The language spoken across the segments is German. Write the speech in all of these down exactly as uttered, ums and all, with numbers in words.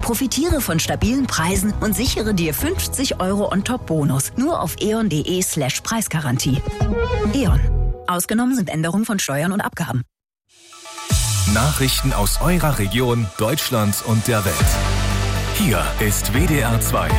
Profitiere von stabilen Preisen und sichere dir fünfzig Euro On-Top-Bonus. Nur auf eon.de slash Preisgarantie. E.ON. Ausgenommen sind Änderungen von Steuern und Abgaben. Nachrichten aus eurer Region, Deutschland und der Welt. Hier ist W D R zwei.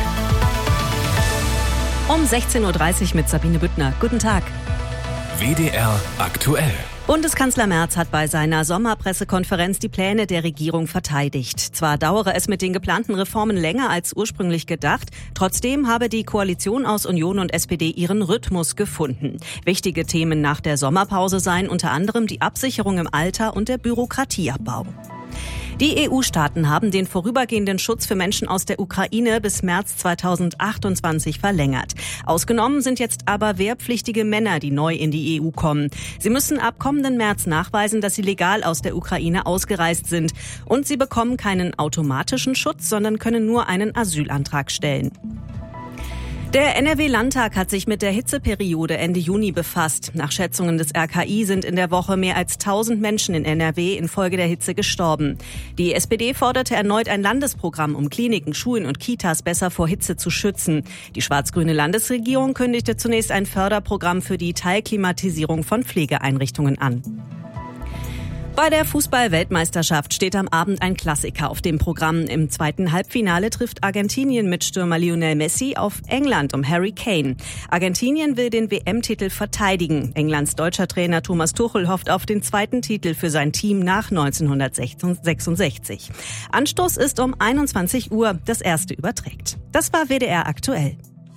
Um sechzehn Uhr dreißig mit Sabine Büttner. Guten Tag. W D R aktuell. Bundeskanzler Merz hat bei seiner Sommerpressekonferenz die Pläne der Regierung verteidigt. Zwar dauere es mit den geplanten Reformen länger als ursprünglich gedacht, trotzdem habe die Koalition aus Union und S P D ihren Rhythmus gefunden. Wichtige Themen nach der Sommerpause seien unter anderem die Absicherung im Alter und der Bürokratieabbau. Die E U-Staaten haben den vorübergehenden Schutz für Menschen aus der Ukraine bis März zweitausendachtundzwanzig verlängert. Ausgenommen sind jetzt aber wehrpflichtige Männer, die neu in die E U kommen. Sie müssen ab kommenden März nachweisen, dass sie legal aus der Ukraine ausgereist sind. Und sie bekommen keinen automatischen Schutz, sondern können nur einen Asylantrag stellen. Der N R W-Landtag hat sich mit der Hitzeperiode Ende Juni befasst. Nach Schätzungen des R K I sind in der Woche mehr als tausend Menschen in N R W infolge der Hitze gestorben. Die S P D forderte erneut ein Landesprogramm, um Kliniken, Schulen und Kitas besser vor Hitze zu schützen. Die schwarz-grüne Landesregierung kündigte zunächst ein Förderprogramm für die Teilklimatisierung von Pflegeeinrichtungen an. Bei der Fußball-Weltmeisterschaft steht am Abend ein Klassiker auf dem Programm. Im zweiten Halbfinale trifft Argentinien mit Stürmer Lionel Messi auf England um Harry Kane. Argentinien will den W M-Titel verteidigen. Englands deutscher Trainer Thomas Tuchel hofft auf den zweiten Titel für sein Team nach neunzehnhundertsechsundsechzig. Anstoß ist um einundzwanzig Uhr. Das erste überträgt. Das war W D R aktuell.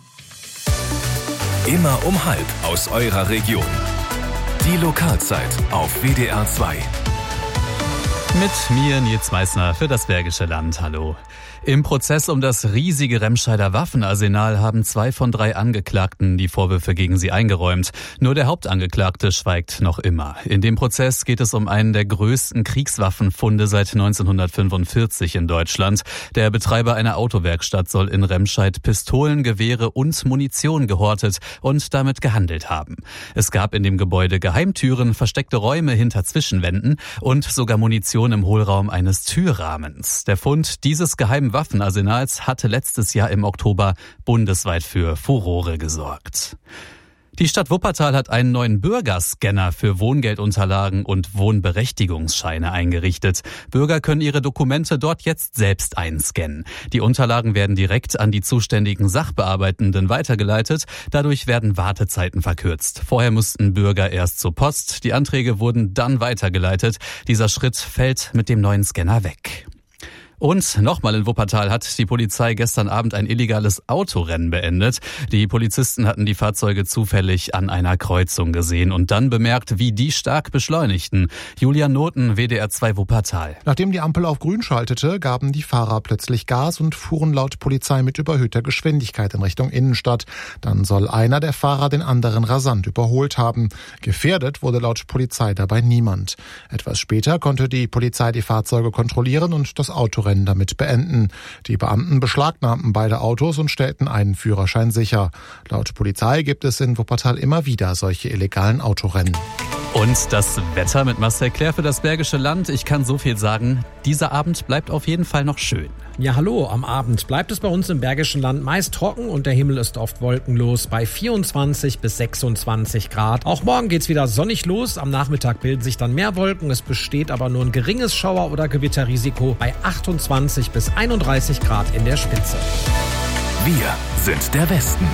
Immer um halb aus eurer Region. Die Lokalzeit auf W D R zwei. Mit mir, Nils Meissner, für das Bergische Land. Hallo. Im Prozess um das riesige Remscheider Waffenarsenal haben zwei von drei Angeklagten die Vorwürfe gegen sie eingeräumt. Nur der Hauptangeklagte schweigt noch immer. In dem Prozess geht es um einen der größten Kriegswaffenfunde seit neunzehnhundertfünfundvierzig in Deutschland. Der Betreiber einer Autowerkstatt soll in Remscheid Pistolen, Gewehre und Munition gehortet und damit gehandelt haben. Es gab in dem Gebäude Geheimtüren, versteckte Räume hinter Zwischenwänden und sogar Munition im Hohlraum eines Türrahmens. Der Fund dieses geheimen Waffenarsenals hatte letztes Jahr im Oktober bundesweit für Furore gesorgt. Die Stadt Wuppertal hat einen neuen Bürgerscanner für Wohngeldunterlagen und Wohnberechtigungsscheine eingerichtet. Bürger können ihre Dokumente dort jetzt selbst einscannen. Die Unterlagen werden direkt an die zuständigen Sachbearbeitenden weitergeleitet. Dadurch werden Wartezeiten verkürzt. Vorher mussten Bürger erst zur Post. Die Anträge wurden dann weitergeleitet. Dieser Schritt fällt mit dem neuen Scanner weg. Und nochmal in Wuppertal hat die Polizei gestern Abend ein illegales Autorennen beendet. Die Polizisten hatten die Fahrzeuge zufällig an einer Kreuzung gesehen und dann bemerkt, wie die stark beschleunigten. Julian Noten, W D R zwei Wuppertal. Nachdem die Ampel auf grün schaltete, gaben die Fahrer plötzlich Gas und fuhren laut Polizei mit überhöhter Geschwindigkeit in Richtung Innenstadt. Dann soll einer der Fahrer den anderen rasant überholt haben. Gefährdet wurde laut Polizei dabei niemand. Etwas später konnte die Polizei die Fahrzeuge kontrollieren und das Autorennen damit beenden. Die Beamten beschlagnahmten beide Autos und stellten einen Führerschein sicher. Laut Polizei gibt es in Wuppertal immer wieder solche illegalen Autorennen. Und das Wetter mit Marcel Clair für das Bergische Land. Ich kann so viel sagen, dieser Abend bleibt auf jeden Fall noch schön. Ja, hallo, am Abend bleibt es bei uns im Bergischen Land meist trocken und der Himmel ist oft wolkenlos bei vierundzwanzig bis sechsundzwanzig Grad. Auch morgen geht's wieder sonnig los, am Nachmittag bilden sich dann mehr Wolken, es besteht aber nur ein geringes Schauer- oder Gewitterrisiko bei achtundzwanzig bis einunddreißig Grad in der Spitze. Wir sind der Westen.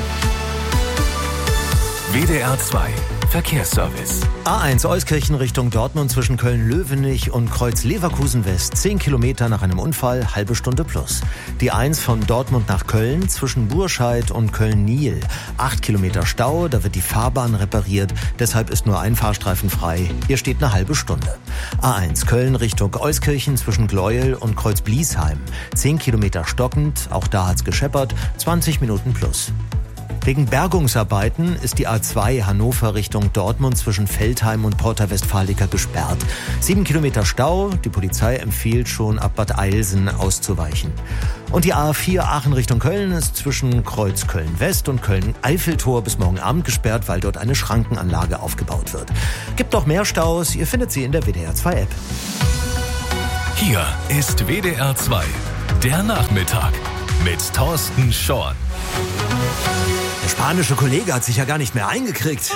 W D R zwei Verkehrsservice. A eins Euskirchen Richtung Dortmund zwischen Köln-Löwenich und Kreuz Leverkusen West. zehn Kilometer nach einem Unfall, halbe Stunde plus. Die eins von Dortmund nach Köln zwischen Burscheid und Köln-Niel. acht Kilometer Stau, da wird die Fahrbahn repariert. Deshalb ist nur ein Fahrstreifen frei. Hier steht eine halbe Stunde. A eins Köln Richtung Euskirchen zwischen Gleuel und Kreuz Bliesheim. zehn Kilometer stockend, auch da hat's gescheppert. zwanzig Minuten plus. Wegen Bergungsarbeiten ist die A zwei Hannover Richtung Dortmund zwischen Veltheim und Porta Westfalica gesperrt. Sieben Kilometer Stau, die Polizei empfiehlt schon ab Bad Eilsen auszuweichen. Und die A vier Aachen Richtung Köln ist zwischen Kreuz Köln-West und Köln-Eiffeltor bis morgen Abend gesperrt, weil dort eine Schrankenanlage aufgebaut wird. Gibt noch mehr Staus, ihr findet sie in der W D R zwei App. Hier ist W D R zwei Der Nachmittag mit Thorsten Schorn. Der spanische Kollege hat sich ja gar nicht mehr eingekriegt.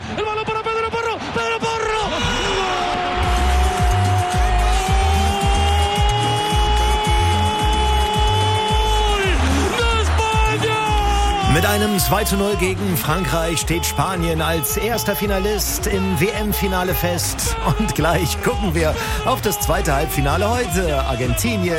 Mit einem zwei zu null gegen Frankreich steht Spanien als erster Finalist im W M-Finale fest. Und gleich gucken wir auf das zweite Halbfinale heute. Argentinien